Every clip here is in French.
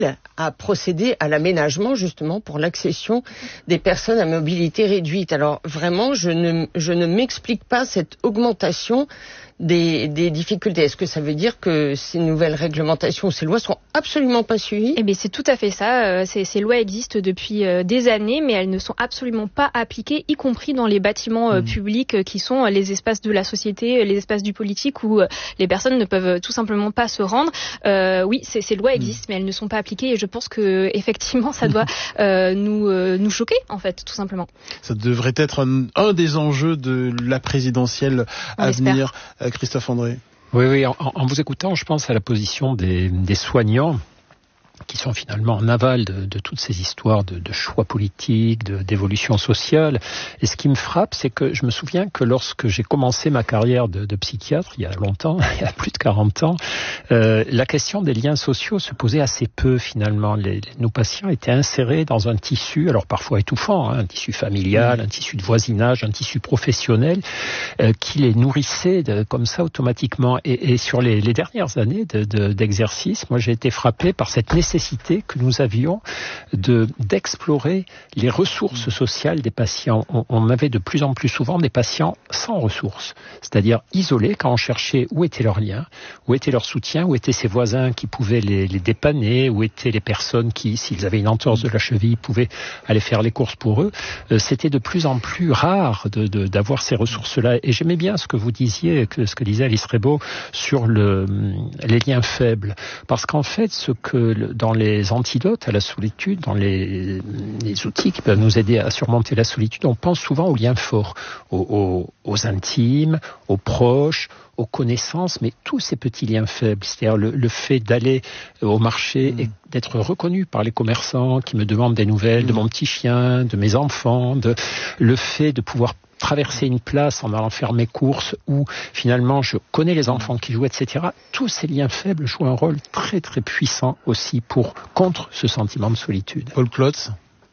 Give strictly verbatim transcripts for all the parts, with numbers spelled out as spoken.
a procédé à l'aménagement justement pour l'accession des personnes à mobilité réduite. Alors vraiment, je ne, je ne m'explique pas cette augmentation Des, des difficultés. Est-ce que ça veut dire que ces nouvelles réglementations, ces lois sont absolument pas suivies ? Eh bien, c'est tout à fait ça. Ces, ces lois existent depuis des années, mais elles ne sont absolument pas appliquées, y compris dans les bâtiments mmh. publics qui sont les espaces de la société, les espaces du politique où les personnes ne peuvent tout simplement pas se rendre. Euh, oui, ces, ces lois existent, mmh. mais elles ne sont pas appliquées et je pense que effectivement, ça doit euh, nous, euh, nous choquer, en fait, tout simplement. Ça devrait être un, un des enjeux de la présidentielle On à l'espère. venir. Christophe André. Oui, oui. En, en vous écoutant, je pense à la position des, des soignants qui sont finalement en aval de, de toutes ces histoires de, de choix politiques, de, d'évolution sociale. Et ce qui me frappe, c'est que je me souviens que lorsque j'ai commencé ma carrière de, de psychiatre, il y a longtemps, il y a plus de quarante ans, euh, la question des liens sociaux se posait assez peu finalement. Les, les, nos patients étaient insérés dans un tissu, alors parfois étouffant, hein, un tissu familial, mmh. un tissu de voisinage, un tissu professionnel, euh, qui les nourrissait de, comme ça automatiquement. Et, et sur les, les dernières années de, de, d'exercice, moi j'ai été frappé par cette nécessité nécessité que nous avions de, d'explorer les ressources sociales des patients. On, on avait de plus en plus souvent des patients sans ressources, c'est-à-dire isolés quand on cherchait où étaient leurs liens, où était leur soutien, où étaient ses voisins qui pouvaient les, les dépanner, où étaient les personnes qui, s'ils avaient une entorse de la cheville, pouvaient aller faire les courses pour eux. Euh, c'était de plus en plus rare de, de, d'avoir ces ressources-là. Et j'aimais bien ce que vous disiez, que, ce que disait Alice Rebaud sur le, les liens faibles. Parce qu'en fait, ce que le, dans les antidotes à la solitude, dans les, les outils qui peuvent nous aider à surmonter la solitude, on pense souvent aux liens forts, aux, aux, aux intimes, aux proches, aux connaissances, mais tous ces petits liens faibles, c'est-à-dire le, le fait d'aller au marché mmh. et d'être reconnu par les commerçants qui me demandent des nouvelles mmh. de mon petit chien, de mes enfants, de, le fait de pouvoir traverser une place en allant faire mes courses où finalement je connais les enfants qui jouent, et cetera. Tous ces liens faibles jouent un rôle très très puissant aussi pour contre ce sentiment de solitude. Paul Klotz.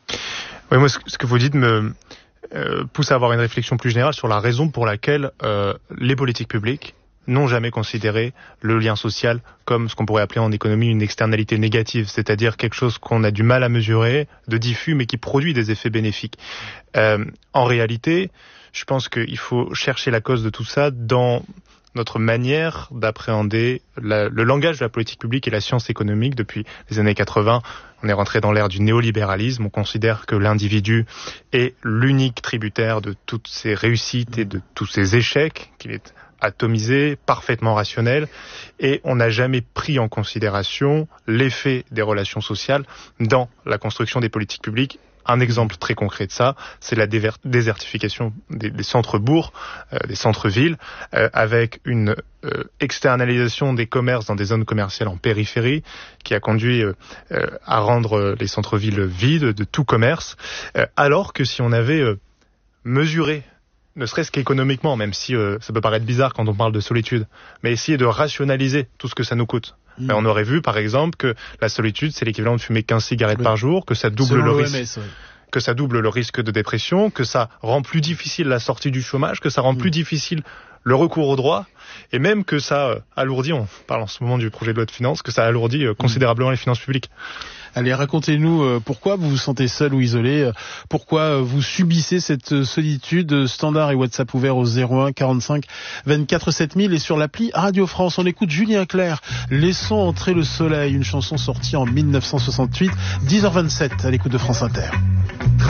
Oui, moi ce que vous dites me euh, pousse à avoir une réflexion plus générale sur la raison pour laquelle euh, les politiques publiques n'ont jamais considéré le lien social comme ce qu'on pourrait appeler en économie une externalité négative, c'est-à-dire quelque chose qu'on a du mal à mesurer, de diffus, mais qui produit des effets bénéfiques. Euh, en réalité, je pense qu'il faut chercher la cause de tout ça dans notre manière d'appréhender la, le langage de la politique publique et la science économique. Depuis les années quatre-vingts, on est rentré dans l'ère du néolibéralisme. On considère que l'individu est l'unique tributaire de toutes ses réussites et de tous ses échecs, qu'il est atomisé, parfaitement rationnel, et on n'a jamais pris en considération l'effet des relations sociales dans la construction des politiques publiques. Un exemple très concret de ça, c'est la déver- désertification des, des centres-bourgs, euh, des centres-villes, euh, avec une euh, externalisation des commerces dans des zones commerciales en périphérie, qui a conduit euh, euh, à rendre les centres-villes vides de tout commerce, euh, alors que si on avait euh, mesuré, ne serait-ce qu'économiquement, même si euh, ça peut paraître bizarre quand on parle de solitude, mais essayer de rationaliser tout ce que ça nous coûte. Mmh. On aurait vu, par exemple, que la solitude, c'est l'équivalent de fumer quinze cigarettes oui. par jour, que ça double le risque, oui. que ça double le risque de dépression, que ça rend plus difficile la sortie du chômage, que ça rend mmh. plus difficile le recours au droit, et même que ça euh, alourdit, on parle en ce moment du projet de loi de finances, que ça alourdit euh, considérablement mmh. les finances publiques. Allez, racontez-nous euh, pourquoi vous vous sentez seul ou isolé, euh, pourquoi euh, vous subissez cette euh, solitude. Standard et WhatsApp ouvert au zéro un quarante-cinq vingt-quatre sept mille et sur l'appli Radio France. On écoute Julien Clerc, Laissons entrer le soleil, une chanson sortie en mille neuf cent soixante-huit, dix heures vingt-sept à l'écoute de France Inter.